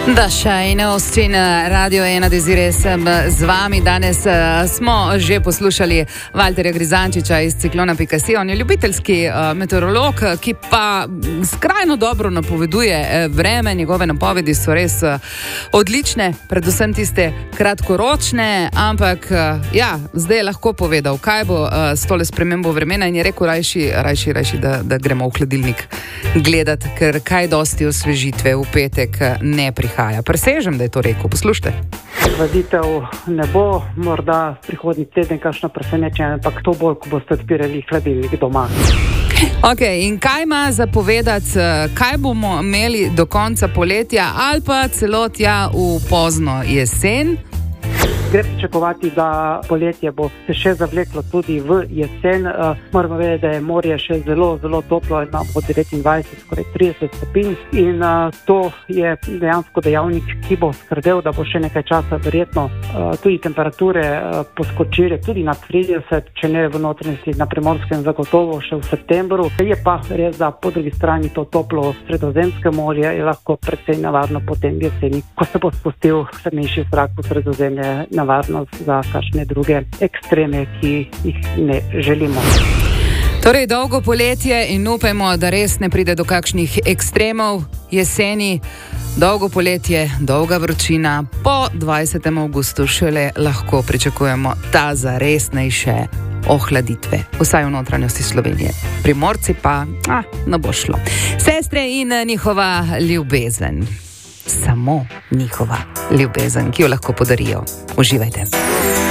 Shane Austin, Radio 1 Desire sem z vami. Danes smo že poslušali Valterja Grizančiča iz Ciklona.si. On je ljubiteljski meteorolog, ki pa skrajno dobro napoveduje vreme. Njegove napovedi so res odlične, predvsem tiste kratkoročne, ampak zdaj je lahko povedal, kaj bo s tole spremembo vremena, in je rekel rajši, da gremo v hladilnik gledati, ker kaj dosti osvežitve v petek ne prihaja. Presežem, da je to rekel. Poslušajte. Hladitev ne bo, morda prihodnji teden kakšno presenečenje, ampak to bolj, ko boste odpirali hladilnik doma. Ok, in kaj ima za povedati, kaj bomo imeli do konca poletja ali pa celo tja v pozno jesen? Gre pričakovati, da poletje bo se še zavleklo tudi v jesen. Moramo vedeti, da je morje še zelo, zelo toplo, ima od 29, skoraj 30 stopinj, in to je dejansko dejavnik, ki bo skrbel, da bo še nekaj časa verjetno tudi temperature poskočile tudi nad 30, če ne v notranjosti na Primorskem zagotovo še v septembru. Je pa res, da po drugi strani to toplo sredozemske morje je lahko precej nevarno potem jeseni, ko se bo spustil hladnejši zrak v Sredozemlje, nevarnost za kakšne druge ekstreme, ki jih ne želimo. Torej, dolgo poletje in upajmo, da res ne pride do kakšnih ekstremov jeseni. Dolgo poletje, dolga vročina, po 20. avgustu šele lahko pričakujemo ta zaresnejše ohladitve, vsaj v notranjosti Slovenije. Primorci pa, ne bo šlo. Sestre in njihova ljubezen. Samo njihova ljubezen, ki jo lahko podarijo. Uživajte.